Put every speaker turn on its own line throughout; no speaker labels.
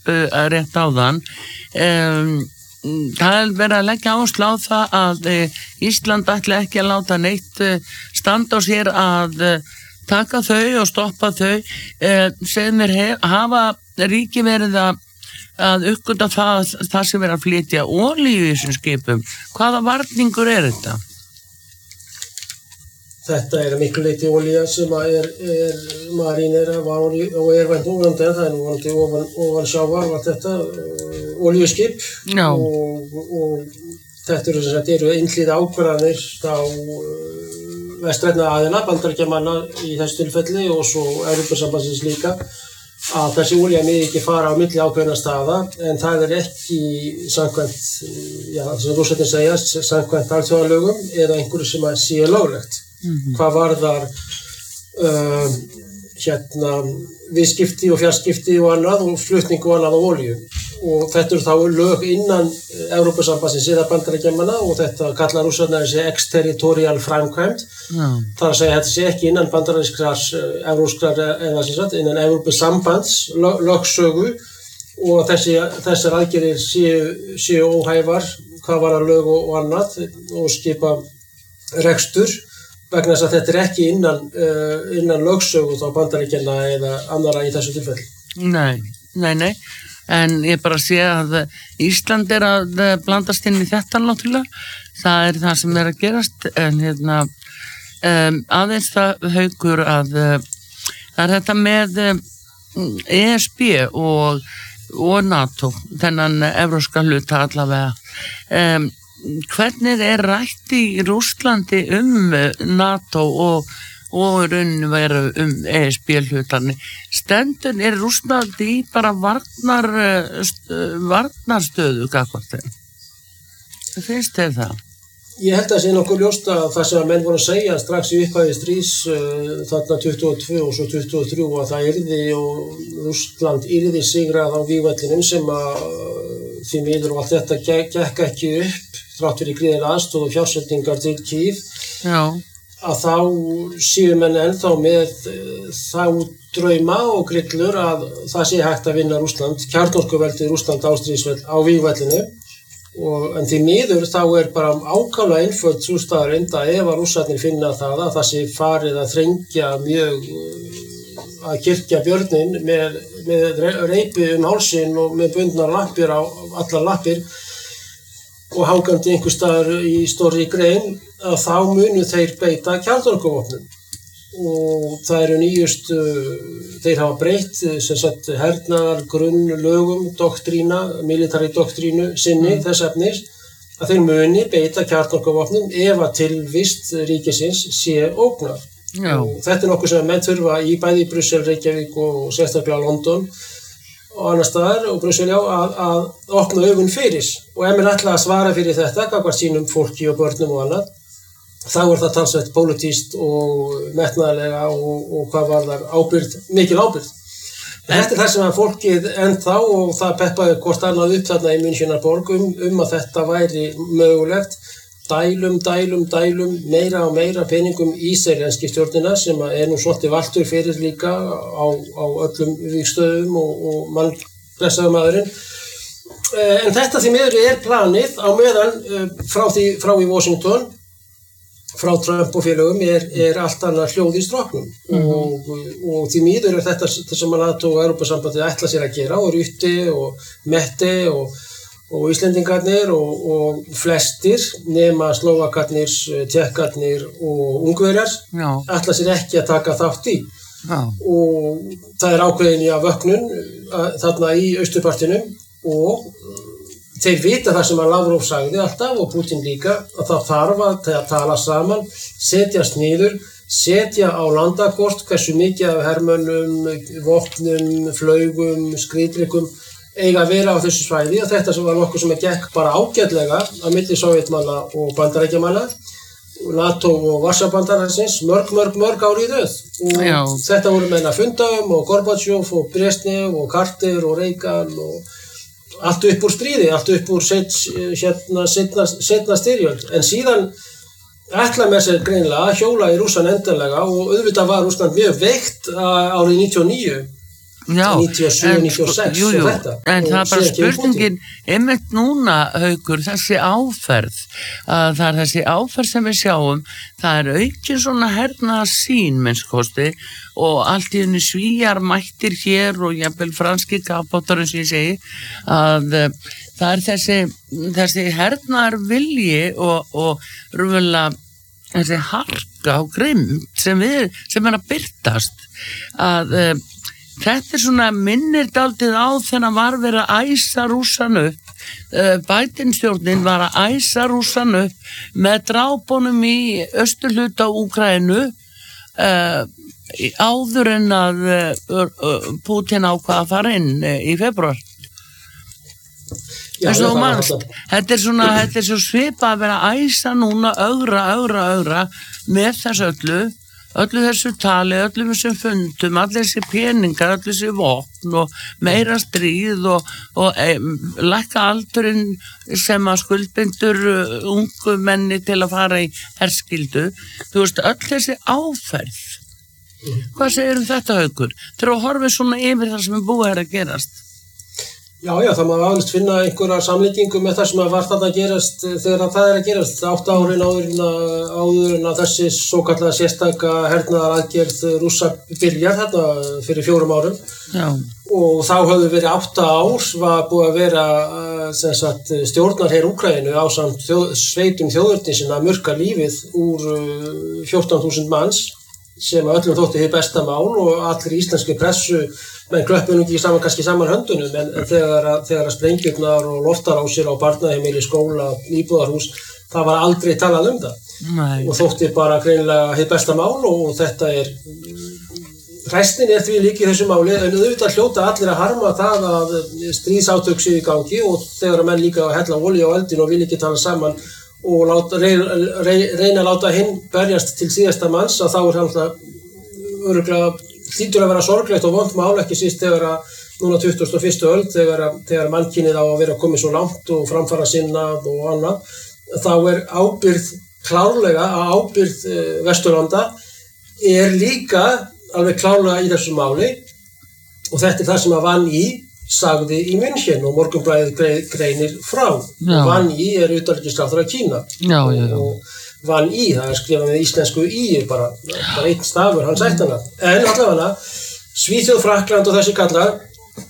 rétt áðan. Það verið að leggja áherslu á það að Ísland ætli ekki að láta neitt standa á sér að taka þau og stoppa þau. Segðu mér, hafa ríki verið að uppgöta það sem verið að flytja olíu í þessum skipum? Hvaða varningur þetta?
Þetta miklu leyti olía sem marínera var og vænt óvandi, það nú vonandi ofan sjávar var þetta olíuskip og þetta eru innhlýða ákvarðanir á vestrænna aðila, Bandaríkjamanna í þessu tilfelli og svo Evrópusambandsins líka, að þessi olía megi ekki fara á milli ákveðna staða, en það ekki samkvæmt, sem Rússarnir segja, samkvæmt alþjóðalögum eða einhverju sem sé löglegt. Hvað varðar viðskipti og fjarskipti og annað og flutning og annað á olíu. Og þetta eru þá lög innan Evrópusambandsins eða Bandaríkjamanna og þetta kallar Rússarnir þessi exterritorial framkvæmd. Það að segja þetta sé ekki innan bandarískrar, evrópskrar eða innan Evrópusambands lögsögu og þessar aðgerðir séu óhæfar hvað varðar lög og annað og skipa rekstur. Vegna þess að þetta ekki innan lögsögu þá Bandaríkjanna eða annarra í þessu tilfelli.
Nei. En ég bara sé að Ísland að blandast inn í þetta náttúrulega. Það það sem að gerast. En aðeins það Haukur að það þetta með ESB og NATO, þennan evrópska hluta allavega. Hvernig rætt í Rússlandi NATO og rauninni veru ESB hlutarni? Stendur Rússlandi í bara varnarstöðu gagnvart þeim? Finnst þér það?
Ég held að sé nokkuð ljóst að það sem að menn voru að segja strax í upphafi stríðs þarna 22 og svo 23 að það yrði og Rússland yrði sigrað á vígvellinum sem að því miður og allt þetta gekk ekki upp þrátt fyrir gríðarlega aðstoð og fjársetningar til Kyiv. Að þá séu menn ennþá með þá drauma og grillur að það sé hægt að vinna Rússland, kjarnorkuveldið Rússland á vígvellinu. En því miður þá bara ákaflega einföld sú staðreynd að ef að Rússarnir finna það að sé farið að þrengja mjög að kyrkja björninn með reipi hálsinn og með bundnar lappir á allar lappir og hangandi einhvers staðar í stórri grein að þá munu þeir beita kjarnorkuvopnum. Og það nýjustu, þeir hafa breytt hernaðar grunnlögum, military doktrínu sinni þess efnis að þeir muni beita kjarnorkuvopnum ef að tilvist ríkisins sé ógnað. Og þetta nokkuð sem menn þurfa í bæði Brussel, Reykjavík og sérstaklega London og annar staðar og Brussel að opna augun fyrir. Og ef menn ætla að svara fyrir þetta gagnvart sínum fólki og börnum og annað, þá það talsvert pólitískt og metnaðarlega og hvað varðar ábyrgð, mikil ábyrgð. Þetta það sem að fólkið ennþá og það peppaði hvort annað upp þarna í Münchenborg að þetta væri mögulegt. Dælum, meira og meira peningum í ísraelskri stjórnina sem nú svolítið valtur fyrir líka á öllum vígstöðum og mannpressaðumadurinn. En þetta því miður planið á meðan frá í Washington, frá Trump og félögum allt annað hljóð í stróknum og því miður þetta sem NATO og Evrópusambandið ætla sér að gera og Rutte og Mette og Íslendingarnir og flestir nema Slóvakarnir, Tékkarnir og Ungverjar ætla sér ekki að taka þátt í. Og það ákveðin í vöknun þarna í austurpartinum og þeir vita það sem að Lavrov sagði alltaf og Putin líka að það þarf að tala saman, setjast niður, setja á landakort hversu mikið af hermönnum, vopnum, flaugum, skriðdrykkjum eiga að vera á þessu svæði og þetta sem var nokkuð sem gekk bara ágætlega á milli Sovétmanna og Bandaríkjamanna, NATO og Varsjarbandalagsins mörg ár í röð og þetta voru menn að funda og Gorbatsjov og Brezhnev og Carter og Reagan og allt upp úr stríði, allt upp úr seinna styrjöld. En síðan ætla með sér greinilega að hjóla í Rússan endanlega og auðvitað var Rússland mjög veikt árið 99 97, 96
jú,
og þetta.
En
og
það er bara spurningin, einmitt núna, Haukur, þessi áferð, það er þessi áferð sem við sjáum, það er aukin svona hernaðarsýn, minnskosti, og allt í henni Svíar mættir hér og jafnvel franski kafbátarinn sem ég segi, að það er þessi hernaðarvilji og rúfulega þessi harka og grimm sem er að birtast, að þetta svona minnir dálítið á þegar var verið að æsa Rússan upp. Biden-stjórnin var að æsa Rússan upp með drápunum í austurhluta Úkraínu áður en að Putin ákvað að fara inn í febrúar. Þetta er svo svipað að vera að æsa núna ögra með þessu öllu þessu tali, öllu þessum fundum, allir þessi peningar, allir þessi vopn og meira stríð og lækka aldurinn sem að skuldbindur ungu menni til að fara í herskildu. Þú veist, öll þessi áferð. Hvað segir þetta, Haukur? Þegar að horfa svona yfir það sem er búið að gerast.
Já, það má aðeins finna einhverja samlíkingu með það sem var þarna að gerast þegar það að gerast 8 árin áður en að þessi svokallaða sérstaka hernaðaraðgerð Rússa byrjar þarna fyrir 4 árum.
Já.
Og þá höfðu verið 8 ár, var búið að vera stjórnarher Úkraínu ásamt sveitum þjóðernisins að murka lífið úr 14.000 manns sem öllum þótti hið besta mál og allir íslenski pressu menn klöppum ekki kannski saman höndunum en þegar sprengjurnar og loftarásir á barnaheimili, skóla, íbúðarhús, það var aldrei talað um það.
Nei.
Og þótti bara greinilega hið besta mál og þetta restin því líka í þessu máli en auðvitað hljóta allir að harma það að stríðsátök séu í gangi og þegar menn líka að hella olíu á eldin og vil ekki tala saman og reyna að láta hinn berjast til síðasta manns að þá alltaf örugglega hlýtur að vera sorglegt og vont mál ekki síst þegar að núna 21. öld þegar mannkynið á að vera komið svo langt og framfara sinnað og annað þá ábyrgð klárlega að ábyrgð Vesturlanda líka alveg klárlega í þessu máli og þetta það sem að Van Í sagði í München og Morgunblaðið greinir frá. Van Í utanríkisráðherra Kína.
Já.
Og Van Í, það skrifað með íslensku í bara einn stafur, hann sætt hana. En allavega, Svíþjóð, Frakkland og þessi kallar,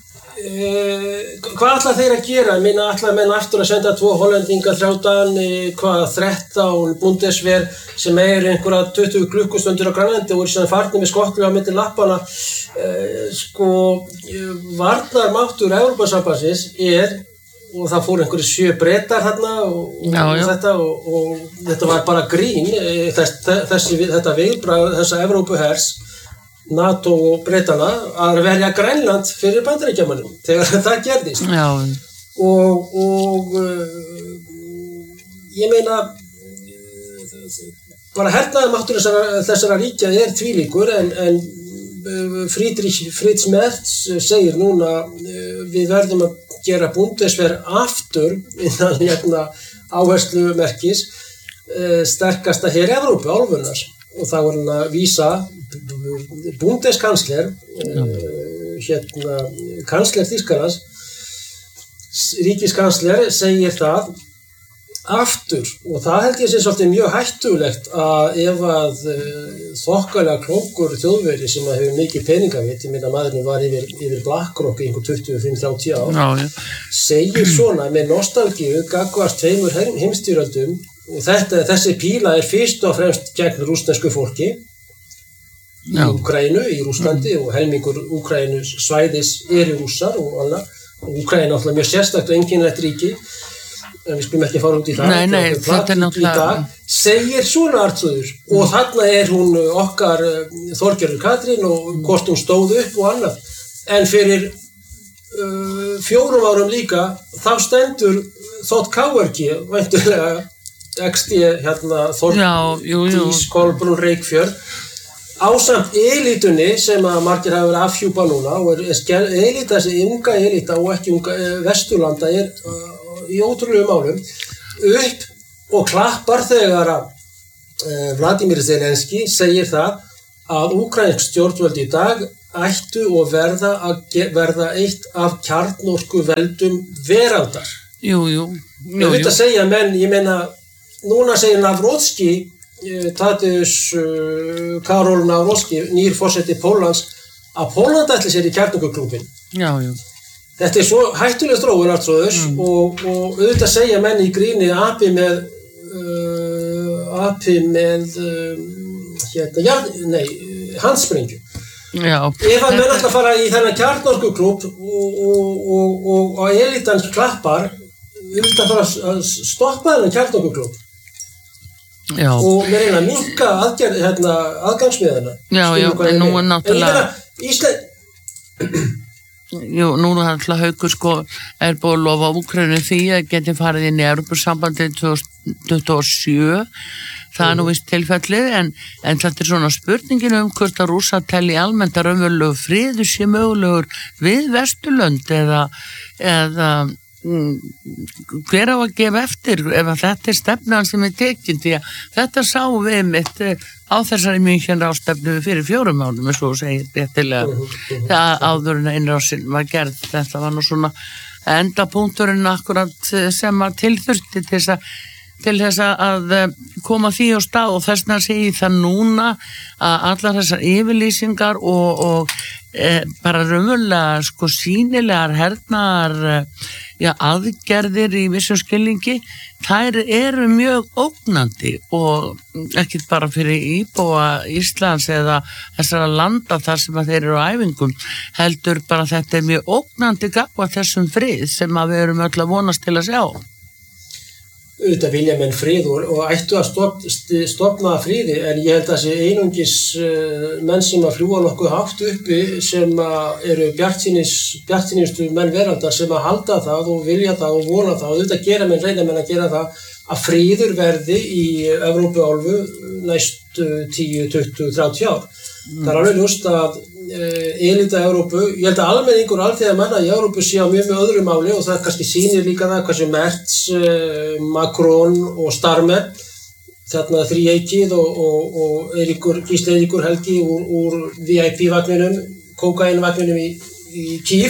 hvað ætla þeir að gera? Ætla menn aftur að senda 2 hollendinga 13, 13 bundesver sem einhverja 20 klukkustundir á Grænlandi og sem farnir með skottlu á milli lappana. Varnarmáttur Evrópusambandsins og það fóru einhverjir 7 Bretar þarna og þetta var bara grín þetta viðbragð þessa Evrópuhers NATO og Bretana að verja Grænland fyrir Bandaríkjamönnum þegar það gerðist.
Já.
Og ég meina bara hernaðarmáttur þessara ríkja tvílíkur en Fritz Merz segir núna við verðum að gera Bundeswehr aftur innan áherslumerkis sterkasta her Evrópu álfunnar og þá hann að vísa Bundeskansler kansler Þýskalands ríkiskansler segir það aftur og það held ég sé svolítið mjög hættulegt að ef að þokkalega klókur þjóðveri sem að hefur mikið peningavit, ég meina maðurinn var yfir BlackRock í einhver 25-30 ár segir svona með nostalgíu gagnvart 2 heimsstyrjöldum og þessi píla fyrst og fremst gegn rússnesku fólki í Úkraínu, í Rússlandi og helmingur Úkraínu svæðis Rússar og annað. Úkraína er mjög sérstakt og einkennilegt ríki en við skulum ekki fara út í það.
Nei, þetta náttúrulega
segir svona Arnþrúður og þarna hún okkar Þorgerður Katrín og hvort hún stóð upp og annað. En fyrir 4 árum líka þá stendur Þótt Káergi væntanlega XD Þórdís Kolbrún Reykfjörð ásamt elítunni sem að margir hafa verið afhjúpa núna og elíta, þessi unga elíta og ekki unga Vesturlanda í ótrúlegum málum upp og klappar þegar að Vladimir Zelenski segir það að úkraínsk stjórnvöld í dag ættu og verða eitt af kjarnorku veldum veraldar.
Jú.
Þetta segja menn, ég meina, núna segir Nawrocki, Tadeusz Karol Nawrocki, nýr forseti Póllands, að Pólland ætli sér í kjarnorkuklúbbinn.
Já.
Þetta svo hættuleg þróun Arnþrúður og auðvitað segja menn í gríni api með handsprengju.
Já.
Ef að menn ætla að fara í þennan kjarnorkuklúbb og elitan klappar, auðvitað fara að stoppa þennan kjarnorkuklúbb.
Já.
Og með reyna að minnka aðgangsmiðana.
Já, en nú náttúrulega... Jú, nú náttúrulega Haukur búið að lofa Úkraínu því að geti farið inn í Evrópusambandið 2027. Það nú víst tilfellið, en þetta svona spurningin hvort að Rússa telji almennt að raunverulegu friður sé mögulegur við Vesturlönd eða hver á að gefa eftir ef að þetta stefnan sem tekin því að þetta sáum við mitt á þessari München ráðstefnu fyrir 4 mánuðum eins og segir réttilega áður en innrásin var gerð. Þetta var nú svona endapunkturinn akkurat sem að tilþurfti til þess að koma því á stað og þess vegna segi það núna að allar þessar yfirlýsingar og bara raunverulega sýnilegar hernaðar aðgerðir í vissum skilningi, þær eru mjög ógnandi og ekki bara fyrir íbúa Íslands eða þessara landa þar sem að þeir eru á æfingum, heldur bara þetta mjög ógnandi gagnvart þessum frið sem að við erum öll að vonast til að sjá.
Auðvitað vilja menn frið og ættu að stofna friði, en ég held að þessi einungis menn sem að fljúga nokkuð hátt uppi sem eru bjartsýnustu menn veraldar sem að halda það og vilja það og vona það og auðvitað reyna menn að gera það að friður verði í Evrópuálfu næstu 10, 20, 30 ár. Það alveg ljóst að elita Evrópu, ég held að almenningur alþjóða manna í Evrópu sé á mjög öðru máli og það kannski sýnir líka það hversu Merz, Macron og Starmer, þarna þríeykið og Gísli Eiríkur Helgi úr VIP-vagninum, kókaínvagninum í Kyiv,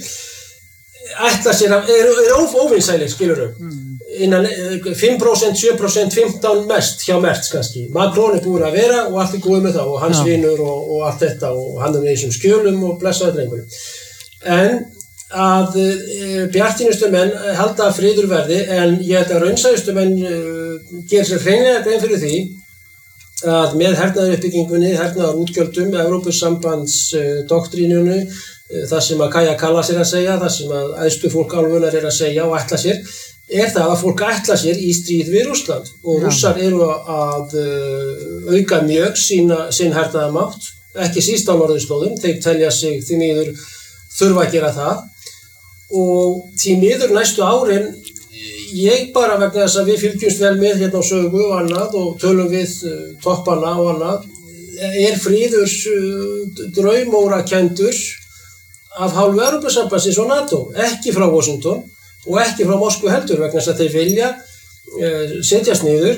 ætla sér að, óvinsælir, skilurum. Innan 5%, 7%, 15% mest hjá Merz kannski. Macron búin að vera og allt góð með það og hans vinur og allt þetta og hann með þessum skjölum og blessaði drengunum. En að bjartsýnustu menn halda að friður verði, en ég held að raunsæjustu menn gerir sér hreinlega grein fyrir því að með hernaðaruppbyggingunni, hernaðarútgjöldum, Evrópusambandsdoktrínunni, það sem að Kaja Kallas að segja, það sem að æðstu fólk álfunnar að segja og ætla sér, það að fólk ætla sér í stríð við Rússland og Rússar eru að auka mjög sinn hernaðarmátt, ekki síst á norðurslóðum, þeir telja sig því miður þurfa að gera það og því miður næstu árin, ég bara vegna þess að við fylgjumst vel með hérna á sögu og annað og tölum við toppana og annað, friður draumórakenndur af hálfu Evrópusambandsins og NATO, ekki frá Washington og ekki frá Moskvu heldur vegna þess að þeir vilja setjast niður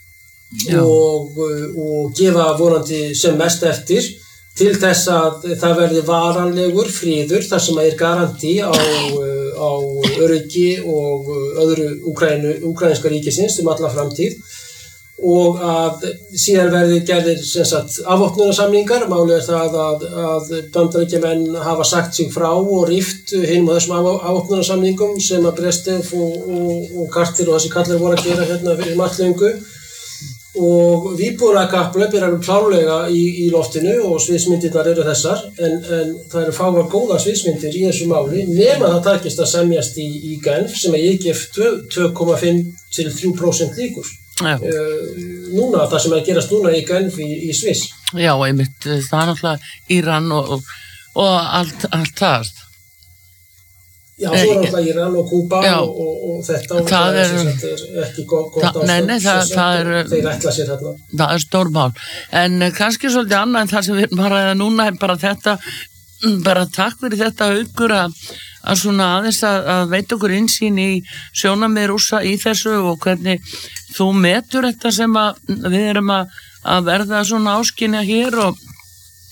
og gefa vonandi sem mest eftir til þess að það verði varanlegur friður þar sem er garanti á öryggi og öðru úkraínska ríkisins alla framtíð og að síðan verði gerðir afvopnunarsamningar. Málið það að Bandaríkjamenn hafa sagt sig frá og ríft hinum á þessum afvopnunarsamningum sem að Brezhnev og Carter og þessi kallar voru að gera hérna fyrir marglöngu og vígbúrakapphlaup alveg klárlega í loftinu og sviðsmyndirnar eru þessar en það eru fáar góðar sviðsmyndir í þessu máli nema það takist að semjast í Genf sem ég gef 2,5 til 3% líkur. Núna, það sem gerast núna í Genf í Sviss.
Já, einmitt, það náttúrulega Íran og allt það.
Já, svo náttúrulega Íran og Kúba og þetta og það er ekki gott ástand. Þeir ætla sér hérna.
Það er stórmál. En kannski svolítið annað en það sem við erum að ræða núna er bara þetta, bara takk fyrir þetta Haukur að svona aðeins að veita okkur innsýn í sjónarmið Rússa í þessu og hvernig þú metur þetta sem að við erum að verða svona áskynja hér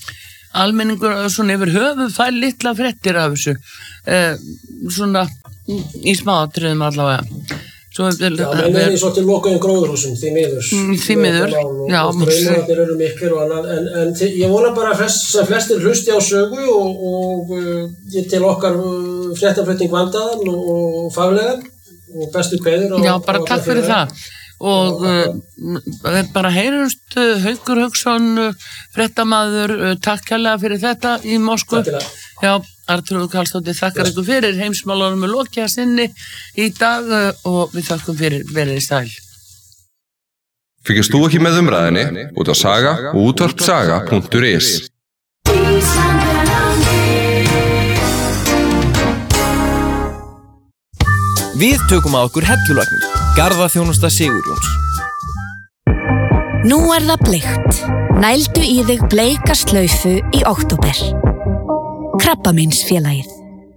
almenningur svona yfir höfuð fær litla fréttir af þessu svona í smáatriðum allavega.
Menn í svolítið lokaðum gróðurhúsum, því miður.
Já.
Draumurarnir eru miklir og annað, en ég vona bara sem flestir hlusti á sögu og ég til okkar fréttaflutning vandaðan og faglegan og bestu kveður.
Já, bara takk fyrir það. Og bara heyrumst Haukur Hauksson, fréttamaður, takk kærlega fyrir þetta í Moskvu. Já, Arnþrúður Karlsdóttir þakkar ykkur fyrir, heimsmálunum lokið að sinni í dag og við þakkum fyrir verið í sæl.
Fylgist þú ekki með umræðinni út á Saga og útvarpsaga.is.
Við tökum á okkur hellulagnir, garðaþjónusta Sigurjóns.
Nú það bleikt. Nældu í þig bleika slaufu í október. Krabbameinsfélagið.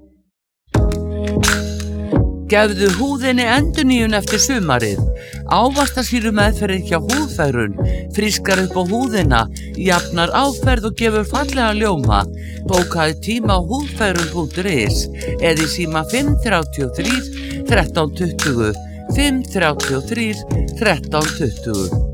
Gefðu húðinni endurnýjun eftir sumarið. Ávaxtasýru meðferðin hjá húðfærun, frískar upp á húðina, jafnar áferð og gefur fallega ljóma. Bókaðu tíma á húðfærun.is eða í síma 533 1320, 533 1320.